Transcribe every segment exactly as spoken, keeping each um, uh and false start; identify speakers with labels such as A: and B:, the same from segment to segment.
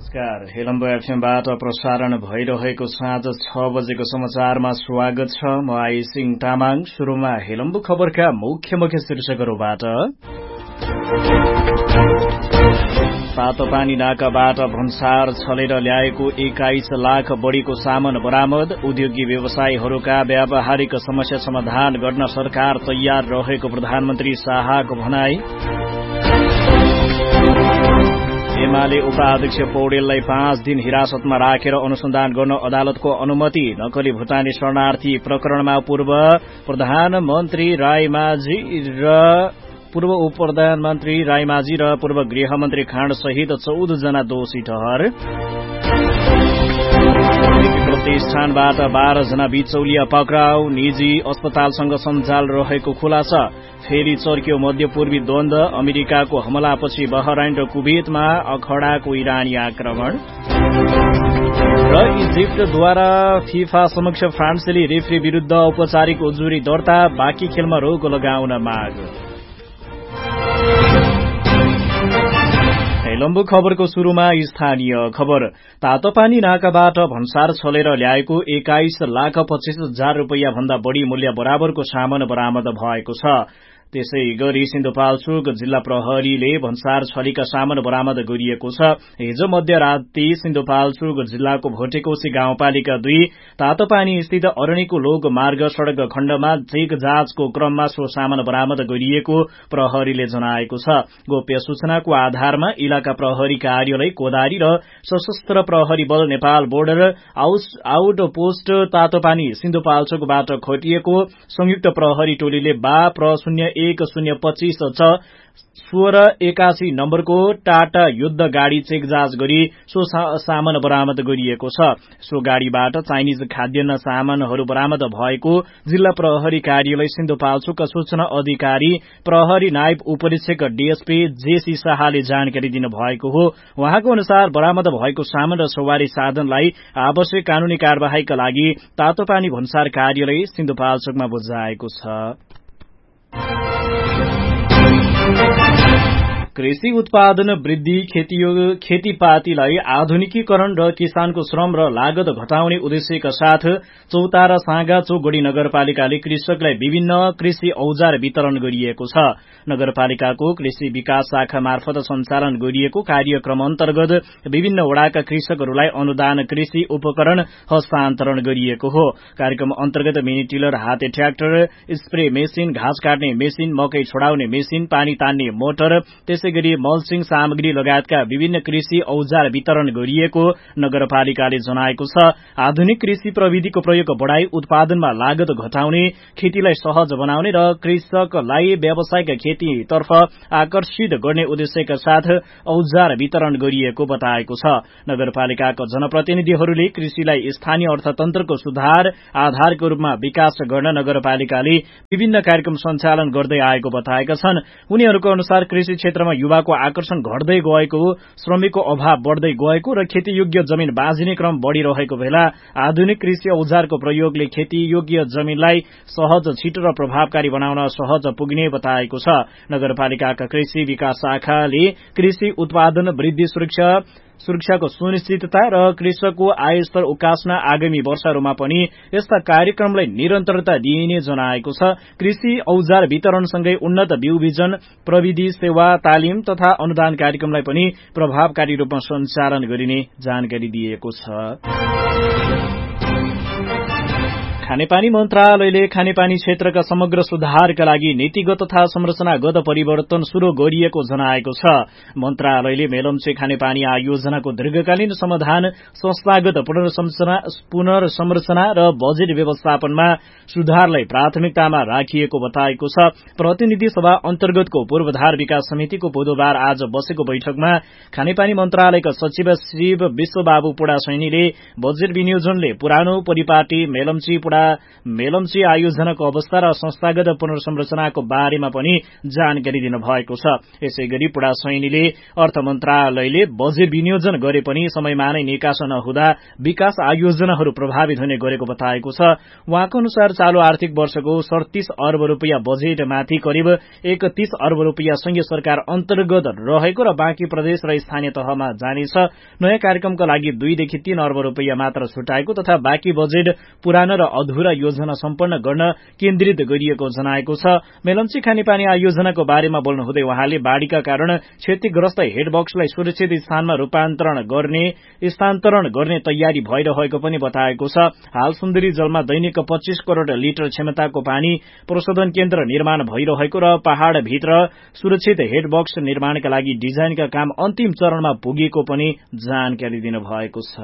A: नमस्कार। हेलम्बो एफएमबाट प्रसारण भइरहेको साँझ छ बजेको समाचारमा स्वागत छ। म आई सिंह तामाङ। शुरूमा हेलम्बु खबरका मुख्य मुख्य शीर्षकहरूबाट। तातोपानी नाकाबाट भन्सार छलेर ल्याएको एक्काइस लाख बढ़ीको सामान बरामद। उद्योगी व्यवसायीहरूका व्यावहारिक समस्या समाधान गर्न सरकार तयार रहेको प्रधानमन्त्री शाहको भनाई। एमाले उपाध्यक्ष पौडेललाई पाँच दिन हिरासतमा राखेर अनुसन्धान गर्न अदालतको अनुमति। नक्कली भुटानी शरणार्थी प्रकरणमा पूर्व प्रधानमन्त्री रायमाझी र पूर्व उप प्रधानमन्त्री रायमाझी र पूर्व गृहमन्त्री खाँड सहित चौध जना दोषी ठहर। प्रतिष्ठानबाट बाह्र जना बिचौलिया पक्राउ। निजी अस्पतालसँग सञ्जाल रहेको खुलासा। फेरि चर्क्यो मध्यपूर्वी द्वन्द। अमेरिकाको हमलापछि बहराइन र कुवेतमा अखडाको इरानी आक्रमण। र इजिप्टद्वारा फिफा समक्ष फ्रान्सेली रेफ्री विरूद्ध औपचारिक उजुरी दर्ता। बाँकी खेलमा रोक लगाउन माग। हेलम्बु खबरको शुरूमा स्थानीय खबर। तातोपानी नाकाबाट भन्सार छलेर ल्याएको एक्काइस लाख पच्चीस हजार रूपियाँ भन्दा बढ़ी मूल्य बराबरको सामान बरामद भएको छ। त्यसै गरी सिन्धुपाल्चोक जिल्ला प्रहरीले भन्सार छलीका सामान बरामद गरिएको छ। हिजो मध्यराती सिन्धुपाल्चोक जिल्लाको भोटेकोशी गाउँपालिका दुई तातोपानी स्थित अरणीको लोक मार्ग सड़क खण्डमा चेक जाँचको क्रममा सो सामान बरामद गरिएको प्रहरीले जनाएको छ। गोप्य सूचनाको आधारमा इलाका प्रहरी कार्यालय कोदारी र सशस्त्र प्रहरी बल Nepal border out post Tatopani सिन्धुपाल्चोकबाट खटिएको संयुक्त प्रहरी टोलीले बा प्र शून्य एक शून्य पच्चीस छ सोह्र एकासी नम्बरको टाटा युद्ध गाड़ी चेक जाँच गरी सो सामान बरामद गरिएको छ। सो गाड़ीबाट चाइनिज खाद्यान्न सामानहरू बरामद भएको जिल्ला प्रहरी कार्यालय सिन्धुपाल्चोकका सूचना अधिकारी प्रहरी नायब उपरीक्षक डीएसपी जेसी शाहले जानकारी दिनुभएको हो। उहाँको अनुसार बरामद भएको सामान र सवारी साधनलाई आवश्यक कानूनी कार्यवाहीका लागि तातोपानी भन्सार कार्यालय सिन्धुपाल्चोकमा बुझाएको छ। कृषि उत्पादन वृद्धि, खेतीपातीलाई आधुनिकीकरण र किसानको श्रम र लागत घटाउने उद्देश्यका साथ चौतारा साँगा चोकगढ़ी नगरपालिकाले कृषकलाई विभिन्न कृषि औजार वितरण गरिएको छ। नगरपालिकाको कृषि विकास शाखा मार्फत सञ्चालन गरिएको कार्यक्रम अन्तर्गत विभिन्न वडाका कृषकहरूलाई अनुदान कृषि उपकरण हस्तान्तरण गरिएको हो। कार्यक्रम अन्तर्गत मिनी टिलर, हाते ट्र्याक्टर, स्प्रे मेसिन, घाँस काट्ने मेसिन, मकै छोडाउने मेसिन, पानी तान्ने मोटर, त्यसै गरी मल्चिङ सामग्री लगायतका विभिन्न कृषि औजार वितरण गरिएको नगरपालिकाले जनाएको छ। आधुनिक कृषि प्रविधिको प्रयोग बढ़ाई उत्पादनमा लागत घटाउने, खेतीलाई सहज बनाउने र कृषकलाई व्यावसायिक खेतीतर्फ आकर्षित गर्ने उद्देश्यका साथ औजार वितरण गरिएको बताएको छ। नगरपालिकाका जनप्रतिनिधिहरूले कृषिलाई स्थानीय अर्थतन्त्रको सुधार आधारको रूपमा विकास गर्न नगरपालिकाले विभिन्न कार्यक्रम सञ्चालन गर्दै आएको बताएका छन्। उनीहरूको अनुसार कृषि क्षेत्रमा युवाको आकर्षण घट्दै गएको, श्रमिकको अभाव बढ़दै गएको र खेतीयोग्य जमीन बाँझिने क्रम बढ़िरहेको बेला आधुनिक कृषि औजारको प्रयोगले खेतीयोग्य जमीनलाई सहज, छिटो र प्रभावकारी बनाउन सहज पुग्ने बताएको छ। नगरपालिकाका कृषि विकास शाखाले कृषि उत्पादन वृद्धि, सुरक्षा सुरक्षाको सुनिश्चितता र कृषकको आय स्तर उकास्न आगामी वर्षहरूमा पनि यस्ता कार्यक्रमलाई निरन्तरता दिइने जनाएको छ। कृषि औजार वितरणसँगै उन्नत बिउ बिजन, प्रविधि सेवा, तालिम तथा अनुदान कार्यक्रमलाई पनि प्रभावकारी रूपमा सञ्चालन गरिने जानकारी दिएको छ। खानेपानी मन्त्रालयले खानेपानी क्षेत्रका समग्र सुधारका लागि नीतिगत तथा संरचनागत परिवर्तन शुरू गरिएको जनाएको छ। मन्त्रालयले मेलम्ची खानेपानी आयोजनाको दीर्घकालीन समाधान, संस्थागत पुनर्संरचना र बजेट व्यवस्थापनमा सुधारलाई प्राथमिकतामा राखिएको बताएको छ। प्रतिनिधि सभा अन्तर्गतको पूर्वाधार विकास समितिको बुधबार आज बसेको बैठकमा खानेपानी मन्त्रालयका सचिव शिव विश्वबाबु पुडा सैनीले बजेट विनियोजनले पुरानो परिपाटी, मेलम्ची पुडा मेलम्ची आयोजनाको अवस्था र संस्थागत पुनर्संरचनाको बारेमा पनि जानकारी दिनुभएको छ। यसैगरी पुडा सैनीले अर्थ मन्त्रालयले बजेट विनियोजन गरे पनि समयमा नै निकास नहुँदा विकास आयोजनाहरू प्रभावित हुने गरेको बताएको छ। उहाँको अनुसार चालू आर्थिक वर्षको सड़तीस अर्ब रूपियाँ बजेटमाथि करिब एकतीस अर्ब रूपियाँ संघीय सरकार अन्तर्गत रहेको र बाँकी प्रदेश र स्थानीय तहमा जानेछ। नयाँ कार्यक्रमका लागि दुईदेखि तीन अर्ब रूपियाँ मात्र छुटाएको तथा बाँकी बजेट पुरानो र अधुरा योजना सम्पन्न गर्न केन्द्रित गरिएको जनाएको छ। मेलम्ची खानेपानी आयोजनाको बारेमा बोल्नुहुँदै उहाँले बाढ़ीका कारण क्षतिग्रस्त हेडबक्सलाई सुरक्षित स्थानमा रूपान्तरण गर्ने स्थानान्तरण गर्ने तयारी भइरहेको पनि बताएको छ। हाल सुन्दरी जलमा दैनिक पच्चीस करोड़ लिटर क्षमताको पानी प्रशोधन केन्द्र निर्माण भइरहेको र पहाड़भित्र सुरक्षित हेडबक्स निर्माणका लागि डिजाइनका काम अन्तिम चरणमा पुगेको पनि जानकारी दिनुभएको छ।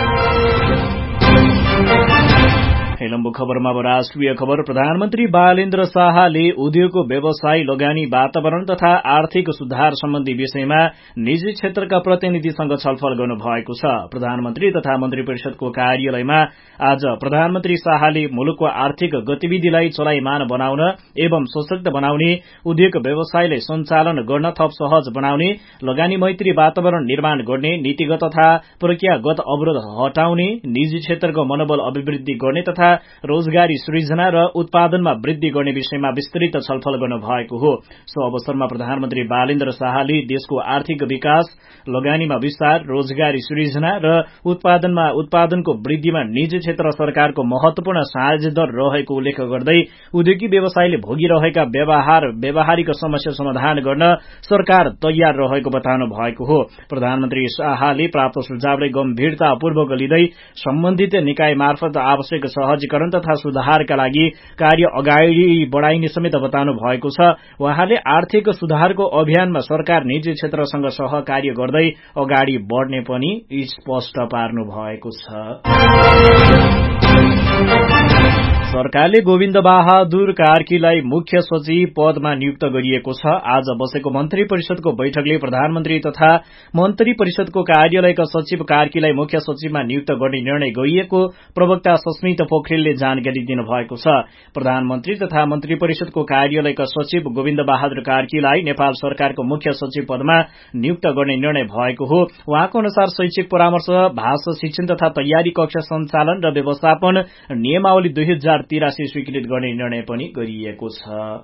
A: हेलम्बु खबरमा अब राष्ट्रिय खबर। प्रधानमन्त्री बालेन्द्र शाहले उद्योग व्यवसाय लगानी वातावरण तथा आर्थिक सुधार सम्बन्धी विषयमा निजी क्षेत्रका प्रतिनिधिसँग छलफल गर्नुभएको छ। प्रधानमन्त्री तथा मन्त्री परिषदको कार्यालयमा आज प्रधानमन्त्री शाहले मुलुकको आर्थिक गतिविधिलाई चलायमान बनाउन एवं सशक्त बनाउने, उद्योग व्यवसायलाई सञ्चालन गर्न थप सहज बनाउने, लगानी मैत्री वातावरण निर्माण गर्ने, नीतिगत तथा प्रक्रियागत अवरोध हटाउने, निजी क्षेत्रको मनोबल अभिवृद्धि गर्ने तथा रोजगारी सृजना र उत्पादनमा वृद्धि गर्ने विषयमा विस्तृत छलफल गर्नुभएको हो। सो अवसरमा प्रधानमन्त्री बालेन्द्र शाहले देशको आर्थिक विकास, लगानीमा विस्तार, रोजगारी सृजना र उत्पादनमा उत्पादनको वृद्धिमा निजी क्षेत्र सरकारको महत्वपूर्ण साझेदार रहेको उल्लेख गर्दै उद्योगी व्यवसायले भोगिरहेका व्यवहार व्यावहारिक समस्या समाधान गर्न सरकार तयार रहेको बताउनु भएको हो। प्रधानमन्त्री शाहले प्राप्त सुझावलाई गम्भीरतापूर्वक लिँदै सम्बन्धित निकाय मार्फत आवश्यक सहजीकरण तथा सुधारका लागि कार्य अगाडि बढ़ाइने समेत बताउनु भएको छ। उहाँले आर्थिक सुधारको अभियानमा सरकार निजी क्षेत्रसँग सहकार्य गर्दै अगाडि बढ़ने पनि स्पष्ट पार्नु भएको छ। सरकारले गोविन्द बहादुर कार्कीलाई मुख्य सचिव पदमा नियुक्त गरिएको छ। आज बसेको मन्त्री परिषदको बैठकले प्रधानमन्त्री तथा मन्त्री परिषदको कार्यालयका सचिव कार्कीलाई मुख्य सचिवमा नियुक्त गर्ने निर्णय गरिएको प्रवक्ता सस्मित पोखरेलले जानकारी दिनुभएको छ। प्रधानमन्त्री तथा मन्त्री परिषदको कार्यालयका सचिव गोविन्द बहादुर कार्कीलाई नेपाल सरकारको मुख्य सचिव पदमा नियुक्त गर्ने निर्णय भएको हो। उहाँको अनुसार शैक्षिक परामर्श, भाषा शिक्षण तथा तयारी कक्षा सञ्चालन र व्यवस्थापन नियमावली दुई हजार तिरासी स्वीकृत गर्ने निर्णय पनि गरिएको छ।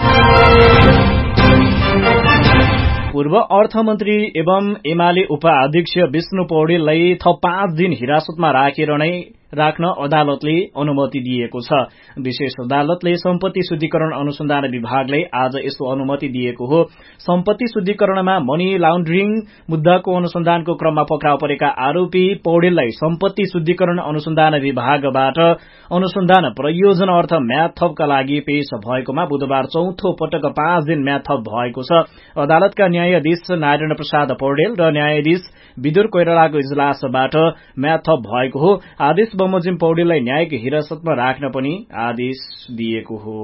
A: पूर्व अर्थमन्त्री एवं एमाले उपाध्यक्ष विष्णु पौडेललाई थप पाँच दिन हिरासतमा राखेर नै राख्न अदालतले अनुमति दिएको छ। विशेष अदालतले सम्पत्ति शुद्धिकरण अनुसन्धान विभागलाई आज यस्तो अनुमति दिएको हो। सम्पत्ति शुद्धिकरणमा मनी लाउन्ड्रिङ मुद्दाको अनुसन्धानको क्रममा पक्राउ परेका आरोपी पौडेललाई सम्पत्ति शुद्धिकरण अनुसन्धान विभागबाट अनुसन्धान प्रयोजन अर्थ म्याद थपका लागि पेश भएकोमा बुधबार चौथो पटक पाँच दिन म्याद थप भएको छ। अदालतका न्यायाधीश नारायण प्रसाद पौडेल र न्यायाधीश विदुर कोइरालाको इजलासबाट म्याद थप भएको हो। आदेश बमोजिम पौडेललाई न्यायिक हिरासतमा राख्न पनि आदेश दिएको हो।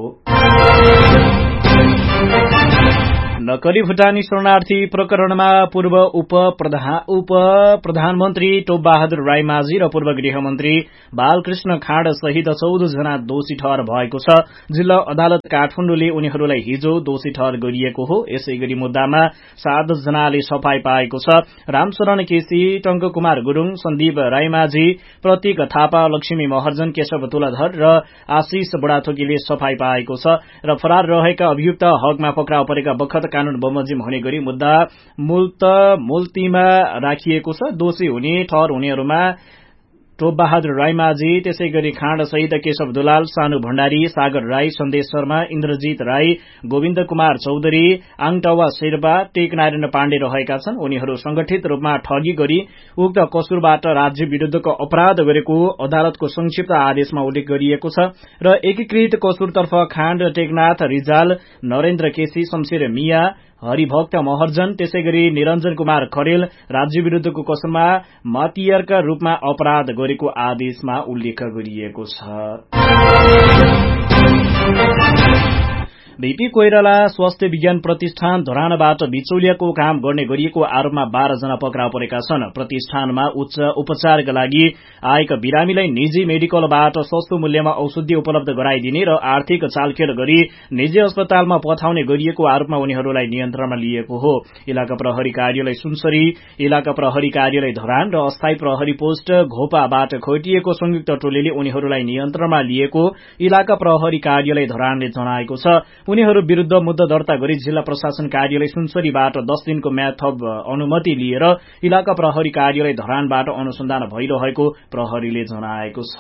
A: नक्कली भुटानी शरणार्थी प्रकरणमा पूर्व उप उप प्रधानमन्त्री टोपबहादुर रायमाझी र पूर्व गृहमन्त्री बालकृष्ण खाँड सहित चौध जना दोषी ठहर भएको छ। जिल्ला अदालत काठमाडौँले उनीहरूलाई हिजो दोषी ठहर गरिएको हो। यसै गरी मुद्दामा सात जनाले सफाई पाएको छ। रामशरण केसी, टंक कुमार गुरूङ, सन्दीप रायमाझी, प्रतीक थापा, लक्ष्मी महर्जन, केशव तुलाधर र आशिष बुढाथोकीले सफाई पाएको छ र फरार रहेका अभियुक्त हकमा पक्राउ परेका बखत कानून बमोजिम हुने गरी मुद्दा मूलत मुल्तीमा राखिएको छ। दोषी हुने ठहर हुनेहरूमा टोपबहादुर रायमाझी, त्यसै गरी खाँड सहित केशव दुलाल, सानु भण्डारी, सागर राई, सन्देश शर्मा, इन्द्रजीत राई, गोविन्द कुमार चौधरी, आङटावा शेर्पा, टेक नारायण पाण्डे रहेका छन्। उनीहरू संगठित रूपमा ठगी गरी उक्त कसुरबाट राज्य विरूद्धको अपराध गरेको अदालतको संक्षिप्त आदेशमा उल्लेख गरिएको छ र एकीकृत कसुरतर्फ खाँड, टेकनाथ रिजाल, नरेन्द्र केसी, शमशेर मिया, हरिभक्त महर्जन, त्यसै गरी निरञ्जन कुमार खरेल राज्य विरूद्धको कसुरमा मातियरका रूपमा अपराध गरेको आदेशमा उल्लेख गरिएको छ। बीपी कोइराला स्वास्थ्य विज्ञान प्रतिष्ठान धरानबाट बिचौलियाको काम गर्ने गरिएको आरोपमा बाह्र जना पक्राउ परेका छन्। प्रतिष्ठानमा उच्च उपचारका लागि आएका बिरामीलाई निजी मेडिकलबाट सस्तो मूल्यमा औषधि उपलब्ध गराइदिने र आर्थिक चालखेल गरी निजी अस्पतालमा पठाउने गरिएको आरोपमा उनीहरूलाई नियन्त्रणमा लिएको हो। इलाका प्रहरी कार्यालय सुनसरी, इलाका प्रहरी कार्यालय धरान र अस्थायी प्रहरी पोस्ट घोपाबाट खोटिएको संयुक्त टोलीले उनीहरूलाई नियन्त्रणमा लिएको इलाका प्रहरी कार्यालय धरानले जनाएको छ। उनीहरू विरूद्ध मुद्दा दर्ता गरी जिल्ला प्रशासन कार्यालय सुनसरीबाट दस दिनको म्याद थप अनुमति लिएर इलाका प्रहरी कार्यालय धरानबाट अनुसन्धान भइरहेको प्रहरीले जनाएको छ।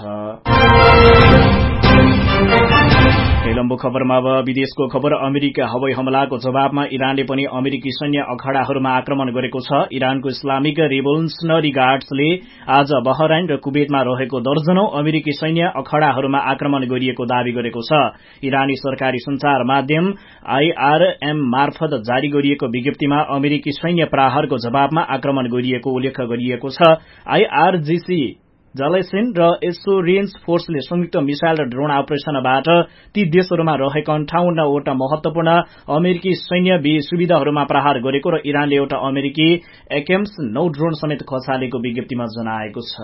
A: हेलम्बु खबरमा अब विदेशको खबर। अमेरिका हवाई हमलाको जवाबमा इरानले पनि अमेरिकी सैन्य अखाडाहरूमा आक्रमण गरेको छ। इरानको इस्लामिक रिभोल्युसनरी गार्ड्सले आज बहराइन र कुवेतमा रहेको दर्जनौं अमेरिकी सैन्य अखाडाहरूमा आक्रमण गरिएको दावी गरेको छ। इरानी सरकारी संचार माध्यम आईआरएम मार्फत जारी गरिएको विज्ञप्तिमा अमेरिकी सैन्य प्रहारको जवाबमा आक्रमण गरिएको उल्लेख गरिएको छ। आईआरजीसी जलेसिन र एसोरियन्स फोर्सले संयुक्त मिसाइल र ड्रोन अपरेशनबाट ती देशहरूमा रहेका अन्ठाउन्नवटा महत्वपूर्ण अमेरिकी सैन्य सुविधाहरूमा प्रहार गरेको र इरानले एउटा अमेरिकी एकेम्स नौ ड्रोन समेत खसालेको विज्ञप्तिमा जनाएको छ।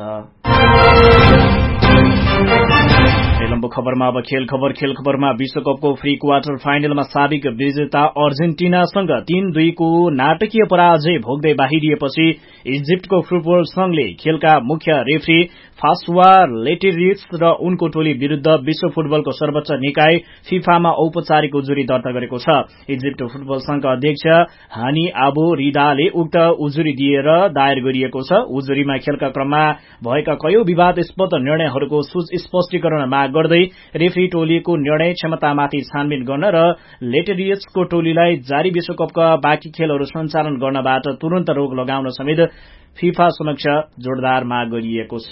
A: हेलम्बु खबरमा अब खेल खबर। खेल खबरमा विश्वकपको प्री क्वार्टर फाइनलमा साबिक विजेता अर्जेन्टिनासँग तीन दुईको नाटकीय पराजय भोग्दै बाहिरिएपछि इजिप्टको फुटबल संघले खेलका मुख्य रेफ्री फास्वा लेटेरिस र उनको टोली विरूद्ध विश्व फुटबलको सर्वोच्च निकाय फिफामा औपचारिक उजुरी दर्ता गरेको छ। इजिप्ट फुटबल संघका अध्यक्ष हानी आबो रिदाले उक्त उजुरी दिएर दायर गरिएको छ। उजुरीमा खेलका क्रममा भएका कयौं विवादास्पद निर्णयहरूको स्पष्टीकरण माग गर्दै रेफ्री टोलीको निर्णय क्षमतामाथि छानबिन गर्न र लेटेरियसको टोलीलाई जारी विश्वकपका बाँकी खेलहरू सञ्चालन गर्नबाट तुरन्त रोक लगाउन समेत फिफा समक्ष जोरदार माग गरिएको छ।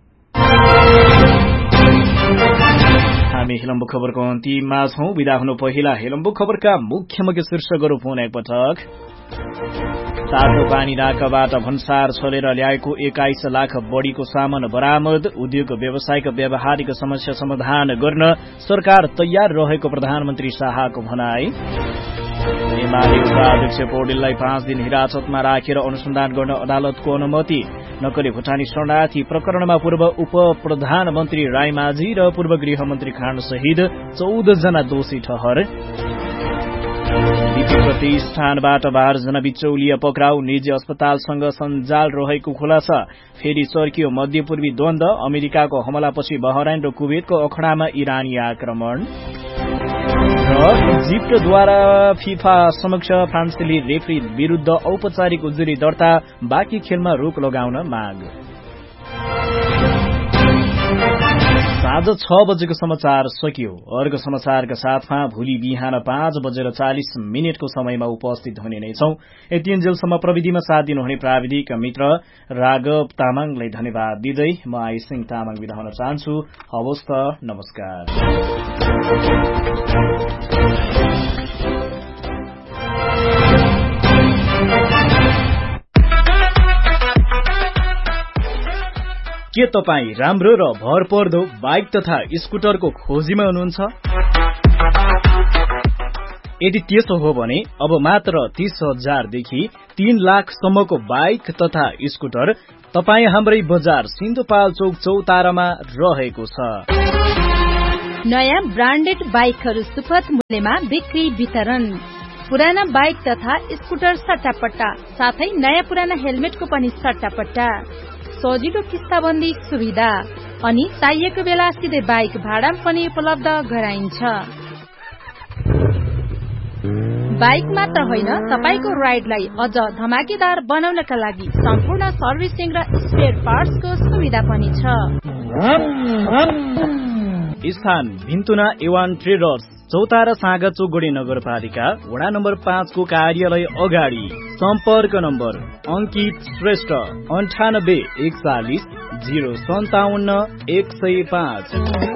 A: हामी हेलम्बु खबरको अन्तिममा छौं। विदा हुनु पहिला हेलम्बु खबरका मुख्य मुख्य शीर्षकहरू पुनः एकपटक। तातो पानी नाकाबाट भन्सार छलेर ल्याएको एक्काइस लाख बढीको सामान बरामद। उद्योग व्यवसायको व्यावहारिक समस्या समाधान गर्न सरकार तयार रहेको प्रधानमन्त्री शाहको भनाई। एमाले उपाध्यक्ष पौडेललाई पाँच दिन हिरासतमा राखेर अनुसन्धान गर्न अदालतको अनुमति। नक्कली भुटानी शरणार्थी प्रकरणमा पूर्व उप प्रधानमन्त्री रायमाझी र पूर्व गृहमन्त्री खान सहित चौध जना दोषी ठहर। बीपी प्रतिष्ठानबाट बाह्र जना बिचौलिया पक्राउ। निजी अस्पतालसँग सञ्जाल रहेको खुलासा। फेरि चर्कियो मध्यपूर्वी द्वन्द। अमेरिकाको हमलापछि बहराइन र कुवेतको अखडामा इरानी आक्रमण। र इजिप्टद्वारा फिफा समक्ष फ्रान्सेली रेफ्री विरूद्ध औपचारिक उजुरी दर्ता। बाँकी खेलमा रोक लगाउन माग। साँझ छ बजेको समाचार सकियो। अर्को समाचारका साथमा भोलि बिहान पाँच बजेर चालिस मिनटको समयमा उपस्थित हुने नै छौं। यतिन्जेलसम्म प्रविधिमा साथ दिनुहुने प्राविधिक मित्र राघव तामाङलाई धन्यवाद दिँदै म आई सिंह तामाङ बिदा हुन चाहन्छु। हवस् त, नमस्कार। के तपाईँ राम्रो र भरपर्दो बाइक तथा स्कुटरको खोजीमा हुनुहुन्छ? यदि त्यसो हो भने अब मात्र तीस हजारदेखि तीन लाखसम्मको बाइक तथा स्कुटर तपाईँ हाम्रै बजार सिन्धुपाल्चोक चौतारामा रहेको छ।
B: नयाँ ब्रान्डेड बाइकहरू सुपथ मूल्यमा बिक्री वितरण। पुराना बाइक तथा स्कुटर सट्टापट्टा, साथै नयाँ पुराना हेलमेटको पनि सट्टापट्टा। सजिलो किस्ताबन्दी सुविधा अनि चाहिएको बेला सिधै बाइक भाडा पनि उपलब्ध गराइन्छ। बाइक मात्र होइन, तपाईको राइडलाई अझ धमाकेदार बनाउनका लागि सम्पूर्ण सर्भिसिङ र स्पेयर पार्ट्सको सुविधा पनि छ।
A: स्थान भिन्तुना एवान ट्रेडर्स, चौतारा सागा चोगडी नगरपालिका वडा नम्बर पाँचको कार्यालय अगाडि। सम्पर्क नम्बर अंकित श्रेष्ठ अन्ठानब्बे एकचालिस जीरो सन्ताउन्न एक सय पाँच।